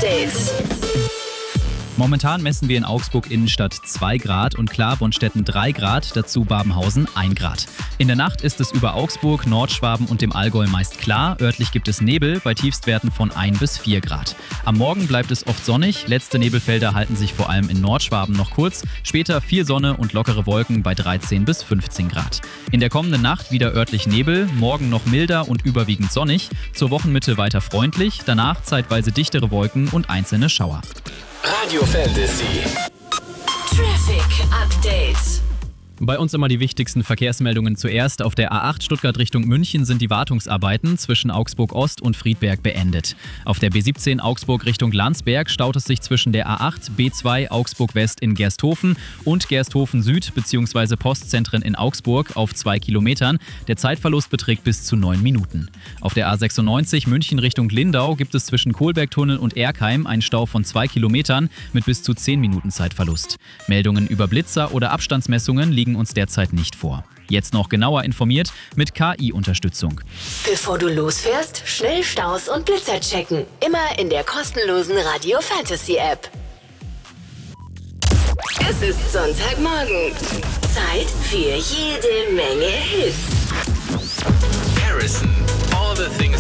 Update. Momentan messen wir in Augsburg Innenstadt 2 Grad und Klar-Bonstetten 3 Grad, dazu Babenhausen 1 Grad. In der Nacht ist es über Augsburg, Nordschwaben und dem Allgäu meist klar, örtlich gibt es Nebel bei Tiefstwerten von 1 bis 4 Grad. Am Morgen bleibt es oft sonnig, letzte Nebelfelder halten sich vor allem in Nordschwaben noch kurz, später viel Sonne und lockere Wolken bei 13 bis 15 Grad. In der kommenden Nacht wieder örtlich Nebel, morgen noch milder und überwiegend sonnig, zur Wochenmitte weiter freundlich, danach zeitweise dichtere Wolken und einzelne Schauer. Radio Fantasy. Traffic Update. Bei uns immer die wichtigsten Verkehrsmeldungen zuerst. Auf der A8 Stuttgart Richtung München sind die Wartungsarbeiten zwischen Augsburg Ost und Friedberg beendet. Auf der B17 Augsburg Richtung Landsberg staut es sich zwischen der A8 B2 Augsburg West in Gersthofen und Gersthofen Süd bzw. Postzentren in Augsburg auf 2 Kilometern. Der Zeitverlust beträgt bis zu 9 Minuten. Auf der A96 München Richtung Lindau gibt es zwischen Kohlbergtunnel und Erkheim einen Stau von 2 Kilometern mit bis zu 10 Minuten Zeitverlust. Meldungen über Blitzer oder Abstandsmessungen liegen uns derzeit nicht vor. Jetzt noch genauer informiert mit KI-Unterstützung. Bevor du losfährst, schnell Staus und Blitzer checken. Immer in der kostenlosen Radio Fantasy App. Es ist Sonntagmorgen. Zeit für jede Menge Hits. Harrison. All the things